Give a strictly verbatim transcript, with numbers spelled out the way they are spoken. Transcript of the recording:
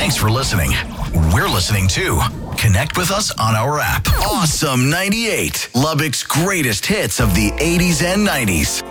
Thanks for listening. We're listening too. Connect with us on our app. Awesome ninety-eight, Lubbock's greatest hits of the eighties and nineties.